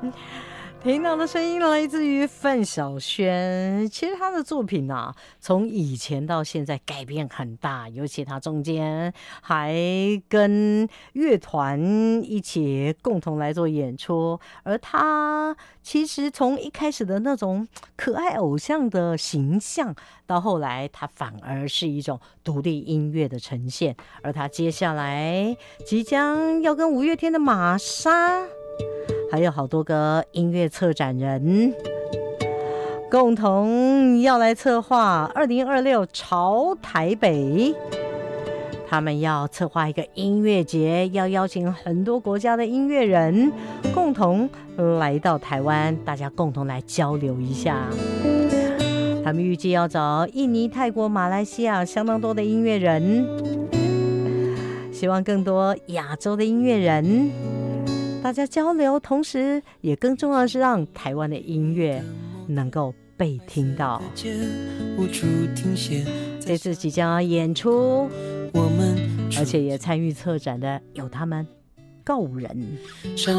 听到的声音来自于范晓萱。其实他的作品啊，从以前到现在改变很大，尤其他中间还跟乐团一起共同来做演出。而他其实从一开始的那种可爱偶像的形象，到后来他反而是一种独立音乐的呈现。而他接下来即将要跟五月天的玛莎，还有好多个音乐策展人共同要来策划2026潮台北，他们要策划一个音乐节，要邀请很多国家的音乐人共同来到台湾，大家共同来交流一下。他们预计要找印尼、泰国、马来西亚相当多的音乐人，希望更多亚洲的音乐人大家交流，同时也更重要的是让台湾的音乐能够被听到。这次即将要演出，而且也参与策展的有他们告人。